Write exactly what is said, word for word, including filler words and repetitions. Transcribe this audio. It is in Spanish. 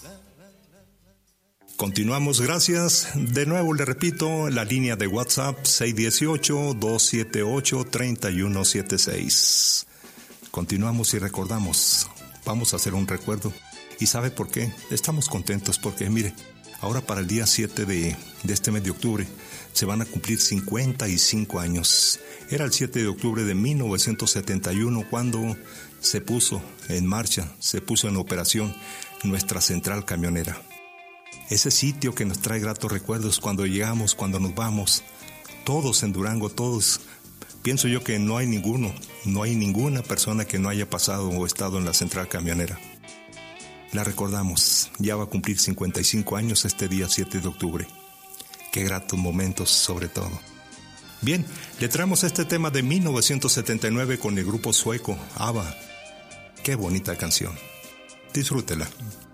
Continuamos, gracias. De nuevo le repito, la línea de WhatsApp seis uno ocho, dos siete ocho, tres uno siete seis. Continuamos y recordamos, vamos a hacer un recuerdo. ¿Y sabe por qué? Estamos contentos porque, mire, ahora para el día siete de, de este mes de octubre se van a cumplir cincuenta y cinco años. Era el siete de octubre de mil novecientos setenta y uno cuando se puso en marcha, se puso en operación nuestra central camionera. Ese sitio que nos trae gratos recuerdos cuando llegamos, cuando nos vamos, todos en Durango, todos, pienso yo que no hay ninguno, no hay ninguna persona que no haya pasado o estado en la central camionera. La recordamos, ya va a cumplir cincuenta y cinco años este día siete de octubre. Qué gratos momentos sobre todo. Bien, le traemos este tema de mil novecientos setenta y nueve con el grupo sueco ABBA. Qué bonita canción. Disfrútela.